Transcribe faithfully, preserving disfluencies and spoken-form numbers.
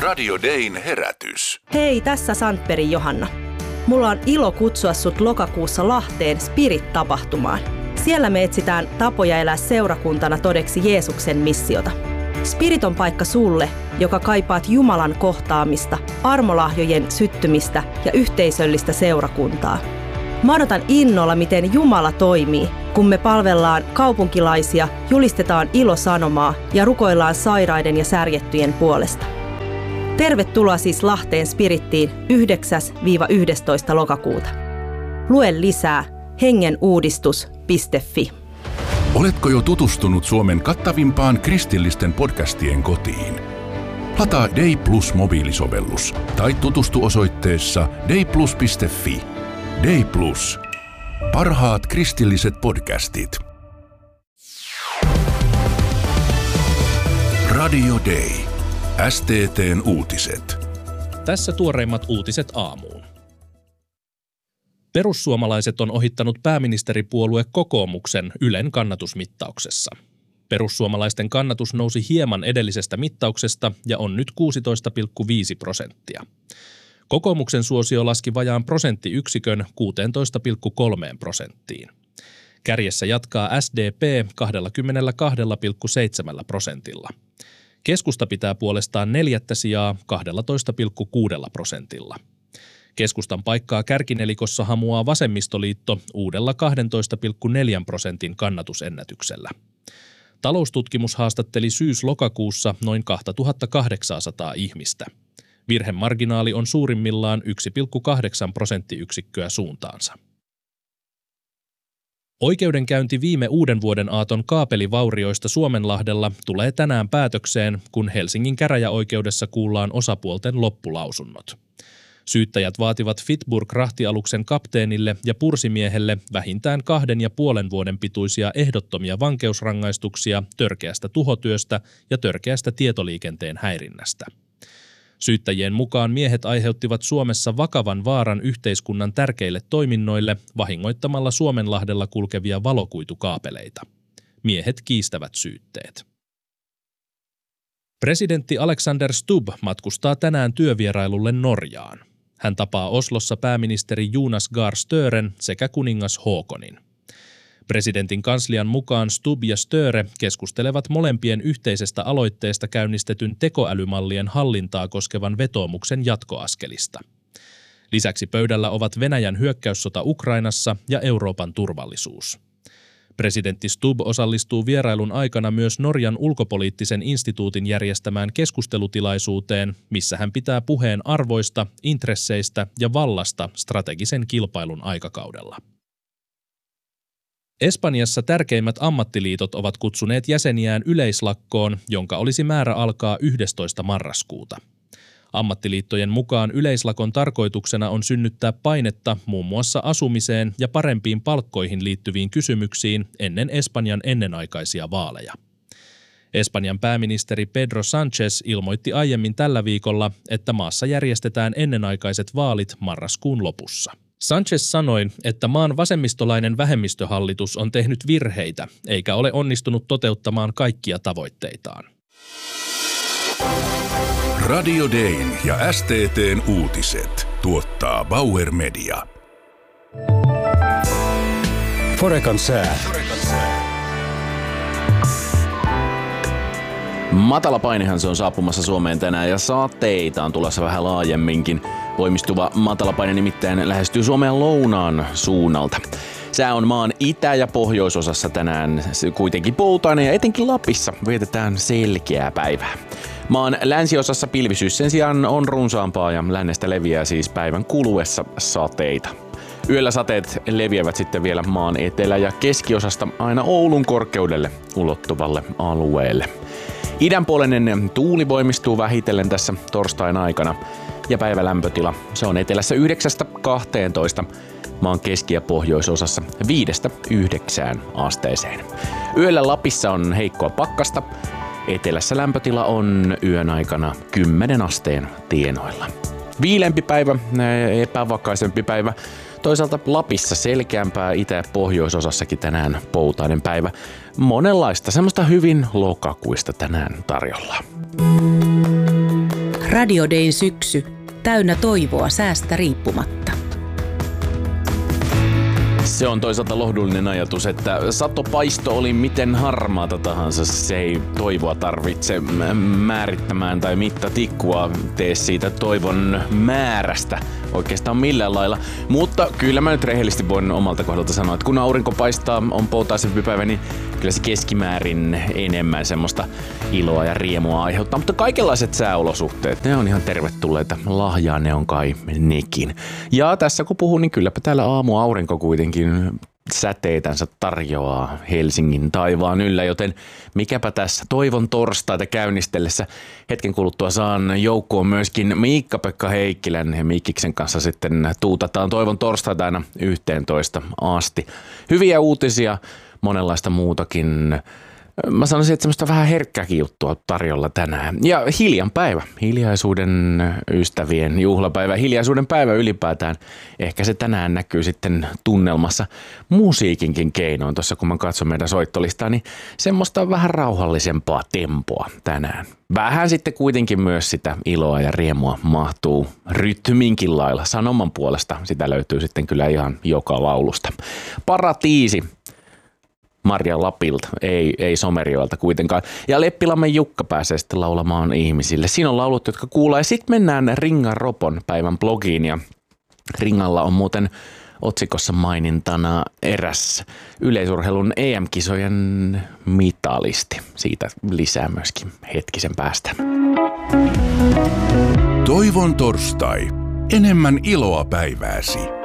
Radio Dayn herätys. Hei, tässä Sandbergin Johanna. Mulla on ilo kutsua sut lokakuussa Lahteen Spirit-tapahtumaan. Siellä me etsitään tapoja elää seurakuntana todeksi Jeesuksen missiota. Spirit on paikka sulle, joka kaipaat Jumalan kohtaamista, armolahjojen syttymistä ja yhteisöllistä seurakuntaa. Mä odotan innolla, miten Jumala toimii, kun me palvellaan kaupunkilaisia, julistetaan ilosanomaa ja rukoillaan sairaiden ja särjettyjen puolesta. Tervetuloa siis Lahteen Spirittiin yhdeksäs yhdestoista lokakuuta. Lue lisää hengenuudistus piste fi. Oletko jo tutustunut Suomen kattavimpaan kristillisten podcastien kotiin? Lataa Day Plus mobiilisovellus tai tutustu osoitteessa day plus piste fi. Day Plus. Parhaat kristilliset podcastit. Radio Day. S T T:n uutiset. Tässä tuoreimmat uutiset aamuun. Perussuomalaiset on ohittanut pääministeripuolue kokoomuksen Ylen kannatusmittauksessa. Perussuomalaisten kannatus nousi hieman edellisestä mittauksesta ja on nyt kuusitoista pilkku viisi prosenttia. Kokoomuksen suosio laski vajaan prosenttiyksikön kuusitoista pilkku kolme prosenttiin. Kärjessä jatkaa S D P kaksikymmentäkaksi pilkku seitsemän prosentilla. Keskusta pitää puolestaan neljättä sijaa kaksitoista pilkku kuusi prosentilla. Keskustan paikkaa kärkinelikossa hamuaa vasemmistoliitto uudella kaksitoista pilkku neljä prosentin kannatusennätyksellä. Taloustutkimus haastatteli syys-lokakuussa noin kaksituhattakahdeksansataa ihmistä. Virhemarginaali on suurimmillaan yksi pilkku kahdeksan prosenttiyksikköä suuntaansa. Oikeudenkäynti viime uuden vuoden aaton kaapelivaurioista Suomenlahdella tulee tänään päätökseen, kun Helsingin käräjäoikeudessa kuullaan osapuolten loppulausunnot. Syyttäjät vaativat Fitburg-rahtialuksen kapteenille ja pursimiehelle vähintään kahden ja puolen vuoden pituisia ehdottomia vankeusrangaistuksia törkeästä tuhotyöstä ja törkeästä tietoliikenteen häirinnästä. Syyttäjien mukaan miehet aiheuttivat Suomessa vakavan vaaran yhteiskunnan tärkeille toiminnoille vahingoittamalla Suomenlahdella kulkevia valokuitukaapeleita. Miehet kiistävät syytteet. Presidentti Alexander Stubb matkustaa tänään työvierailulle Norjaan. Hän tapaa Oslossa pääministeri Jonas Gahr Stören sekä kuningas Haakonin. Presidentin kanslian mukaan Stubb ja Störe keskustelevat molempien yhteisestä aloitteesta käynnistetyn tekoälymallien hallintaa koskevan vetoomuksen jatkoaskelista. Lisäksi pöydällä ovat Venäjän hyökkäyssota Ukrainassa ja Euroopan turvallisuus. Presidentti Stubb osallistuu vierailun aikana myös Norjan ulkopoliittisen instituutin järjestämään keskustelutilaisuuteen, missä hän pitää puheen arvoista, intresseistä ja vallasta strategisen kilpailun aikakaudella. Espanjassa tärkeimmät ammattiliitot ovat kutsuneet jäseniään yleislakkoon, jonka olisi määrä alkaa yhdestoista marraskuuta. Ammattiliittojen mukaan yleislakon tarkoituksena on synnyttää painetta muun muassa asumiseen ja parempiin palkkoihin liittyviin kysymyksiin ennen Espanjan ennenaikaisia vaaleja. Espanjan pääministeri Pedro Sánchez ilmoitti aiemmin tällä viikolla, että maassa järjestetään ennenaikaiset vaalit marraskuun lopussa. Sánchez sanoi, että maan vasemmistolainen vähemmistöhallitus on tehnyt virheitä eikä ole onnistunut toteuttamaan kaikkia tavoitteitaan. Radio Dayn ja S T T:n uutiset tuottaa Bauer Media. Forecan sää. Matalapainehan se on saapumassa Suomeen tänään ja sateita on tulossa vähän laajemminkin. Voimistuva matalapaine nimittäin lähestyy Suomen lounaan suunnalta. Sää on maan itä- ja pohjoisosassa tänään kuitenkin poutainen ja etenkin Lapissa vietetään selkeää päivää. Maan länsiosassa pilvisyys sen sijaan on runsaampaa ja lännestä leviää siis päivän kuluessa sateita. Yöllä sateet leviävät sitten vielä maan etelä- ja keskiosasta aina Oulun korkeudelle ulottuvalle alueelle. Idänpuoleinen tuuli voimistuu vähitellen tässä torstain aikana ja päivälämpötila se on etelässä yhdeksästä kahteentoista, maan keski- ja pohjoisosassa viidestä yhdeksään asteeseen. Yöllä Lapissa on heikkoa pakkasta, etelässä lämpötila on yön aikana kymmenen asteen tienoilla. Viileämpi päivä, epävakaisempi päivä. Toisaalta Lapissa selkeämpää itä- ja pohjoisosassakin tänään poutainen päivä. Monenlaista semmoista hyvin lokakuista tänään tarjolla. Radio Dayn syksy, täynnä toivoa säästä riippumatta. Se on toisaalta lohdullinen ajatus, että satopaisto oli miten harmaata tahansa. Se ei toivoa tarvitse määrittämään tai mittatikkua tee siitä toivon määrästä oikeastaan millään lailla. Mutta kyllä mä nyt rehellisesti voin omalta kohdalta sanoa, että kun aurinko paistaa, on poutaisempi päivä, niin kyllä se keskimäärin enemmän semmoista iloa ja riemua aiheuttaa. Mutta kaikenlaiset sääolosuhteet, ne on ihan tervetulleita. Lahjaa ne on kai nekin. Ja tässä kun puhun, niin kylläpä täällä aamu aurinko kuitenkin säteitänsä tarjoaa Helsingin taivaan yllä, joten mikäpä tässä toivon torstaita käynnistellessä hetken kuluttua saan joukkoon myöskin Miikka-Pekka Heikkilän ja Mikkiksen kanssa sitten tuutataan toivon torstaita aina yhteentoista asti. Hyviä uutisia, monenlaista muutakin. Mä sanoisin, että semmoista vähän herkkääkin juttua tarjolla tänään. Ja hiljan päivä, hiljaisuuden ystävien juhlapäivä, hiljaisuuden päivä ylipäätään. Ehkä se tänään näkyy sitten tunnelmassa musiikinkin keinoin. Tuossa kun mä katson meidän soittolistaa, niin semmoista vähän rauhallisempaa tempoa tänään. Vähän sitten kuitenkin myös sitä iloa ja riemua mahtuu rytminkin lailla. Sanoman puolesta sitä löytyy sitten kyllä ihan joka laulusta. Paratiisi. Marja Lapilta, ei, ei Somerjoelta kuitenkaan. Ja Leppilammen Jukka pääsee sitten laulamaan ihmisille. Siinä on laulut, jotka kuuluu. Ja sitten mennään Ringan Ropon päivän blogiin. Ja Ringalla on muuten otsikossa mainintana eräs yleisurheilun E M-kisojen mitalisti. Siitä lisää myöskin hetkisen päästä. Toivon torstai. Enemmän iloa päivääsi.